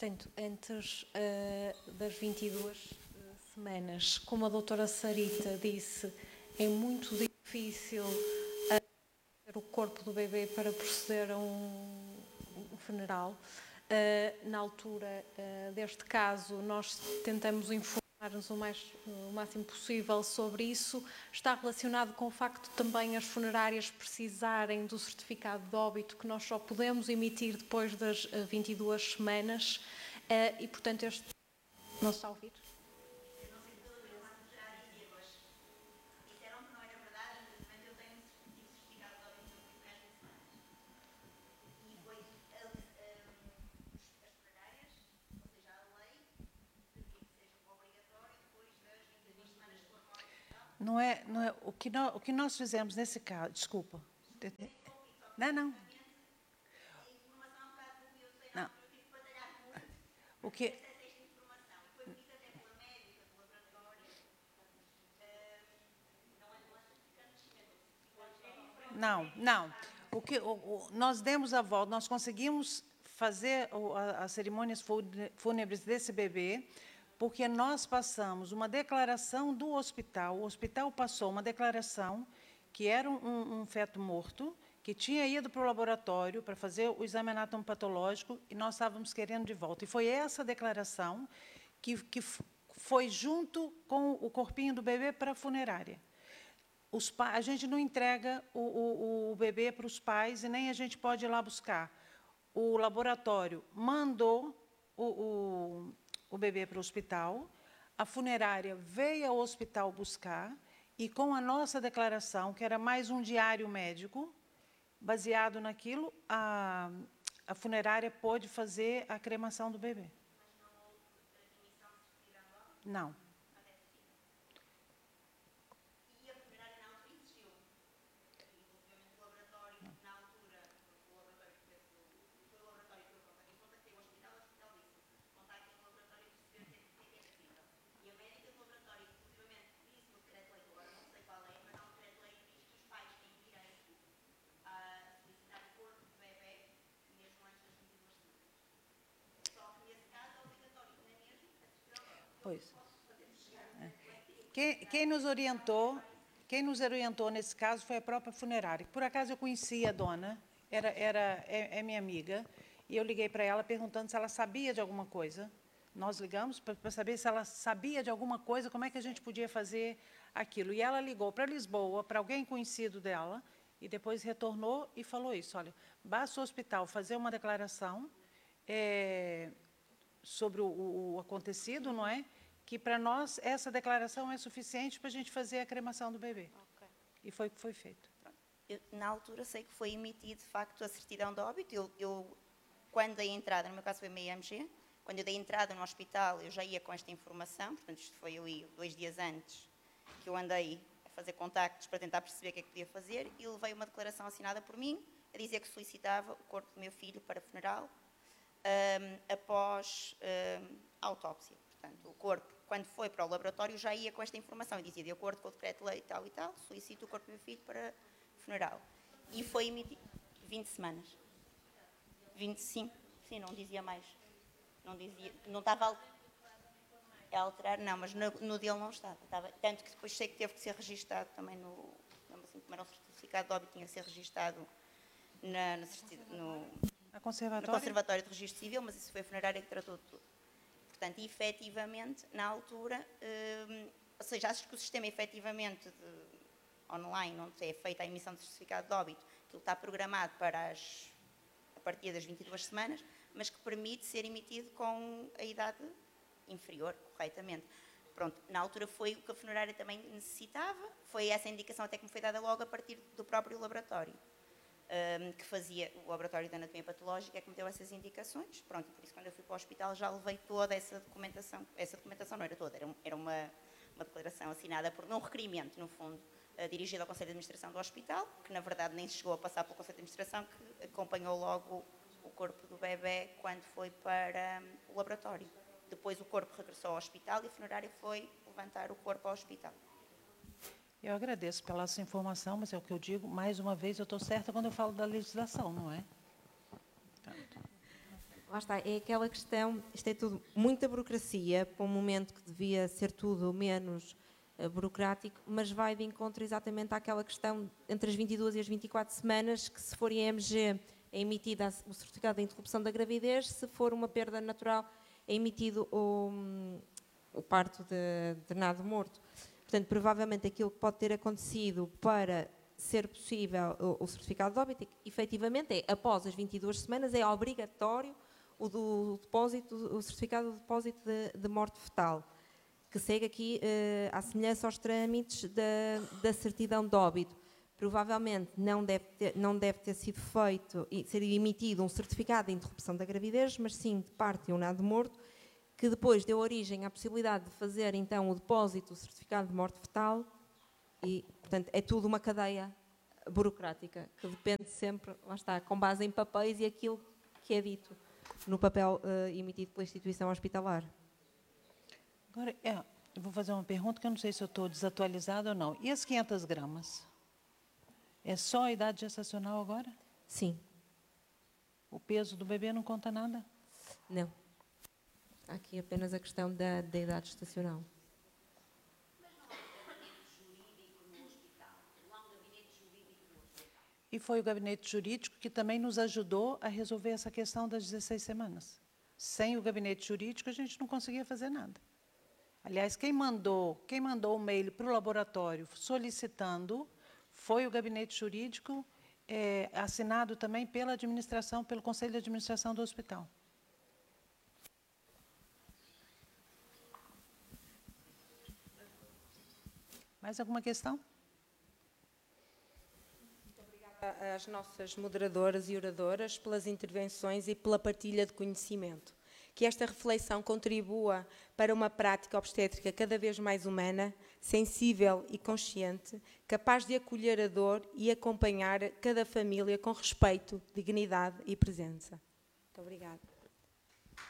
Portanto, antes das 22 semanas, como a doutora Sarita disse, é muito difícil ter o corpo do bebê para proceder a um funeral. Na altura deste caso, nós tentamos informar-nos o máximo possível sobre isso. Está relacionado com o facto de também as funerárias precisarem do certificado de óbito que nós só podemos emitir depois das 22 semanas e, portanto, este... Não se está a ouvir? Não é o que nós fizemos nesse caso, desculpa. Não. Não. O que Não. Nós demos a volta, nós conseguimos fazer as cerimônias fúnebres desse bebê, porque nós passamos uma declaração do hospital. O hospital passou uma declaração que era um feto morto, que tinha ido para o laboratório para fazer o exame anatomopatológico e nós estávamos querendo de volta. E foi essa declaração que foi junto com o corpinho do bebê para a funerária. A gente não entrega o bebê para os pais e nem a gente pode ir lá buscar. O laboratório mandou o bebê para o hospital, a funerária veio ao hospital buscar e, com a nossa declaração, que era mais um diário médico, baseado naquilo, a funerária pôde fazer a cremação do bebê. Não. Pois. Quem nos orientou nesse caso foi a própria funerária. Por acaso eu conhecia a dona, é minha amiga, e eu liguei para ela perguntando se ela sabia de alguma coisa. Nós ligamos para saber se ela sabia de alguma coisa, como é que a gente podia fazer aquilo. E ela ligou para Lisboa, para alguém conhecido dela, e depois retornou e falou isso. Olha, basta o hospital fazer uma declaração sobre o acontecido, não é? Que, para nós, essa declaração é suficiente para a gente fazer a cremação do bebê. Okay. E foi o que foi feito. Na altura, sei que foi emitido, de facto, a certidão de óbito. Eu, quando dei entrada, no meu caso foi uma IMG, quando eu dei entrada no hospital, eu já ia com esta informação, portanto, isto foi ali 2 dias antes que eu andei a fazer contactos para tentar perceber o que é que podia fazer, e levei uma declaração assinada por mim, a dizer que solicitava o corpo do meu filho para funeral, após a autópsia. Portanto, o corpo, quando foi para o laboratório, já ia com esta informação e dizia, de acordo com o decreto-lei e tal, solicito o corpo do meu filho para funeral. E foi emitido 20 semanas. 25, sim, não dizia mais. Não estava a alterar, não, mas no dele não estava. Tanto que depois sei que teve que ser registado também assim, como era um certificado de óbito, tinha que ser registado no Conservatório de Registro Civil, mas isso foi a funerária que tratou de tudo. Portanto, efetivamente, na altura, ou seja, acho que o sistema efetivamente online, onde é feita a emissão de certificado de óbito, aquilo está programado para a partir das 22 semanas, mas que permite ser emitido com a idade inferior, corretamente. Pronto, na altura foi o que a funerária também necessitava, foi essa indicação até que me foi dada logo a partir do próprio laboratório, que fazia o laboratório de anatomia patológica, é que me deu essas indicações. Pronto, por isso quando eu fui para o hospital já levei toda essa documentação não era toda, era uma declaração assinada por um requerimento, no fundo, dirigido ao Conselho de Administração do hospital, que na verdade nem chegou a passar pelo Conselho de Administração, que acompanhou logo o corpo do bebê quando foi para o laboratório. Depois o corpo regressou ao hospital e a funerária foi levantar o corpo ao hospital. Eu agradeço pela sua informação, mas é o que eu digo, mais uma vez, eu estou certa quando eu falo da legislação, não é? Lá está, é aquela questão, isto é tudo muita burocracia, para um momento que devia ser tudo menos burocrático, mas vai de encontro exatamente àquela questão entre as 22 e as 24 semanas, que se for IMG é emitido o certificado de interrupção da gravidez, se for uma perda natural é emitido o parto de nado morto. Portanto, provavelmente aquilo que pode ter acontecido para ser possível o certificado de óbito, efetivamente após as 22 semanas é obrigatório o certificado de depósito de morte fetal, que segue aqui à semelhança aos trâmites da certidão de óbito. Provavelmente não deve ter sido feito e ser emitido um certificado de interrupção da gravidez, mas sim de parto e um nado morto, que depois deu origem à possibilidade de fazer então o depósito do certificado de morte fetal e, portanto, é tudo uma cadeia burocrática que depende sempre, lá está, com base em papéis e aquilo que é dito no papel emitido pela instituição hospitalar. Agora, eu vou fazer uma pergunta que eu não sei se eu estou desatualizada ou não. E as 500 gramas? É só a idade gestacional agora? Sim. O peso do bebê não conta nada? Não. Aqui apenas a questão da idade gestacional. E foi o gabinete jurídico que também nos ajudou a resolver essa questão das 16 semanas. Sem o gabinete jurídico, a gente não conseguia fazer nada. Aliás, quem mandou o mail para o laboratório solicitando foi o gabinete jurídico, assinado também pela administração, pelo Conselho de Administração do hospital. Mais alguma questão? Às nossas moderadoras e oradoras pelas intervenções e pela partilha de conhecimento. Que esta reflexão contribua para uma prática obstétrica cada vez mais humana, sensível e consciente, capaz de acolher a dor e acompanhar cada família com respeito, dignidade e presença. Muito obrigada.